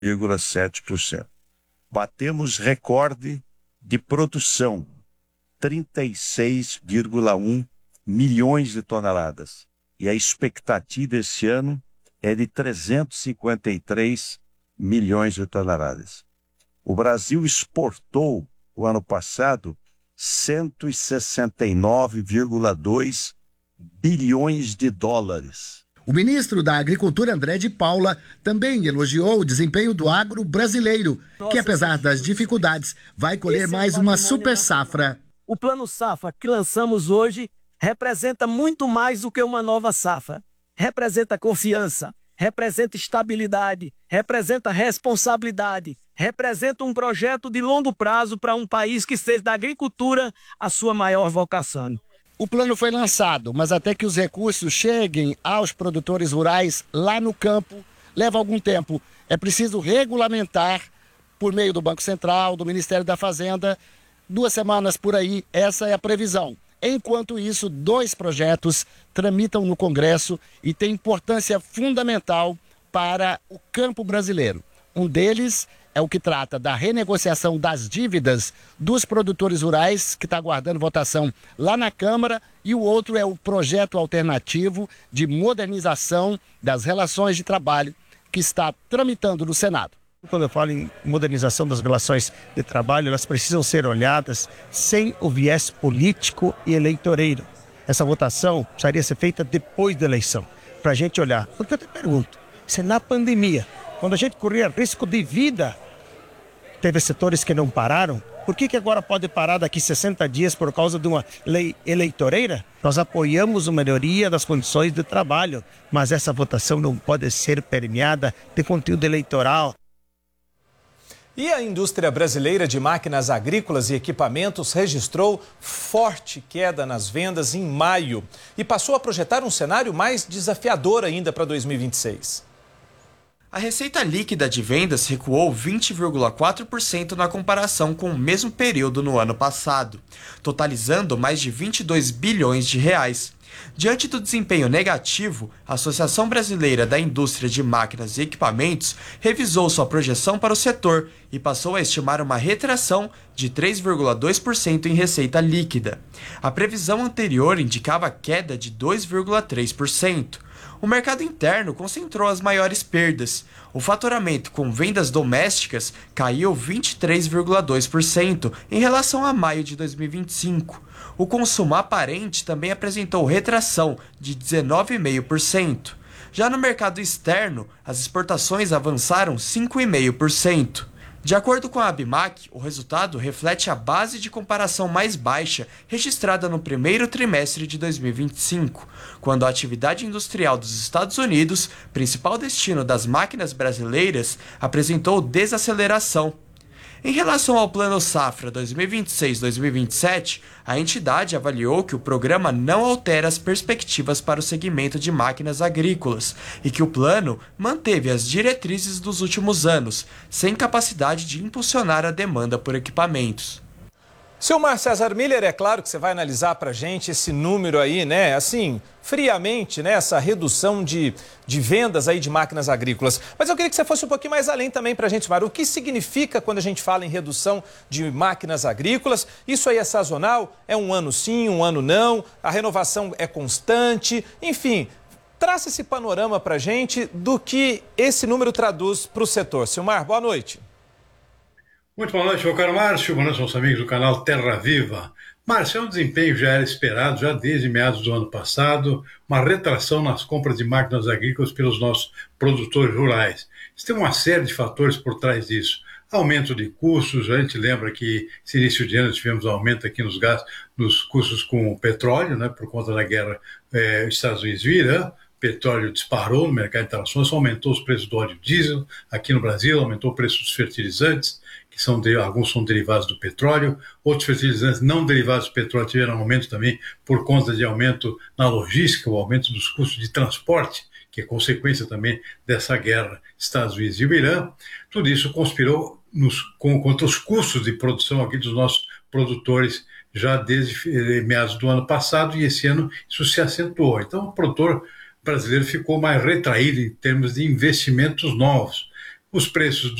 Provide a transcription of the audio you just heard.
0,7%. Batemos recorde de produção, 36,1 milhões de toneladas. E a expectativa esse ano é de 353 milhões de toneladas. O Brasil exportou, o ano passado, 169,2 bilhões de dólares. O ministro da Agricultura, André de Paula, também elogiou o desempenho do agro brasileiro, que apesar das dificuldades, vai colher mais uma super safra. O Plano Safra que lançamos hoje representa muito mais do que uma nova safra. Representa confiança, representa estabilidade, representa responsabilidade, representa um projeto de longo prazo para um país que seja da agricultura a sua maior vocação. O plano foi lançado, mas até que os recursos cheguem aos produtores rurais lá no campo, leva algum tempo. É preciso regulamentar por meio do Banco Central, do Ministério da Fazenda, 2 semanas por aí, essa é a previsão. Enquanto isso, 2 projetos tramitam no Congresso e têm importância fundamental para o campo brasileiro. Um deles é o que trata da renegociação das dívidas dos produtores rurais, que está aguardando votação lá na Câmara, e o outro é o projeto alternativo de modernização das relações de trabalho, que está tramitando no Senado. Quando eu falo em modernização das relações de trabalho, elas precisam ser olhadas sem o viés político e eleitoreiro. Essa votação precisaria ser feita depois da eleição, para a gente olhar. Porque eu te pergunto, se na pandemia, quando a gente corria risco de vida, teve setores que não pararam, por que agora pode parar daqui 60 dias por causa de uma lei eleitoreira? Nós apoiamos a melhoria das condições de trabalho, mas essa votação não pode ser permeada de conteúdo eleitoral. E a indústria brasileira de máquinas agrícolas e equipamentos registrou forte queda nas vendas em maio e passou a projetar um cenário mais desafiador ainda para 2026. A receita líquida de vendas recuou 20,4% na comparação com o mesmo período no ano passado, totalizando mais de 22 bilhões de reais. Diante do desempenho negativo, a Associação Brasileira da Indústria de Máquinas e Equipamentos revisou sua projeção para o setor e passou a estimar uma retração de 3,2% em receita líquida. A previsão anterior indicava queda de 2,3%. O mercado interno concentrou as maiores perdas. O faturamento com vendas domésticas caiu 23,2% em relação a maio de 2025. O consumo aparente também apresentou retração de 19,5%. Já no mercado externo, as exportações avançaram 5,5%. De acordo com a Abimac, o resultado reflete a base de comparação mais baixa registrada no primeiro trimestre de 2025, quando a atividade industrial dos Estados Unidos, principal destino das máquinas brasileiras, apresentou desaceleração. Em relação ao Plano Safra 2026-2027, a entidade avaliou que o programa não altera as perspectivas para o segmento de máquinas agrícolas e que o plano manteve as diretrizes dos últimos anos, sem capacidade de impulsionar a demanda por equipamentos. Silmar César Miller, é claro que você vai analisar para a gente esse número aí, né? Assim, friamente, né? Essa redução de vendas aí de máquinas agrícolas. Mas eu queria que você fosse um pouquinho mais além também para a gente, Silmar. O que significa quando a gente fala em redução de máquinas agrícolas? Isso aí é sazonal? É um ano sim, um ano não? A renovação é constante? Enfim, traça esse panorama para a gente do que esse número traduz para o setor. Silmar, boa noite. Muito boa noite, meu caro Márcio. Boa noite aos amigos do canal Terra Viva. Márcio, é um desempenho que já era esperado, já desde meados do ano passado, uma retração nas compras de máquinas agrícolas pelos nossos produtores rurais. Tem uma série de fatores por trás disso. Aumento de custos, a gente lembra que esse início de ano tivemos aumento aqui nos gastos, nos custos com o petróleo, né, por conta da guerra Estados Unidos e Irã. Petróleo disparou no mercado internacional, aumentou os preços do óleo diesel aqui no Brasil, aumentou o preço dos fertilizantes, que alguns são derivados do petróleo, outros fertilizantes não derivados do petróleo tiveram aumento também por conta de aumento na logística, o aumento dos custos de transporte, que é consequência também dessa guerra Estados Unidos e Irã. Tudo isso conspirou contra os custos de produção aqui dos nossos produtores já desde meados do ano passado, e esse ano isso se acentuou. Então o produtor brasileiro ficou mais retraído em termos de investimentos novos. os preços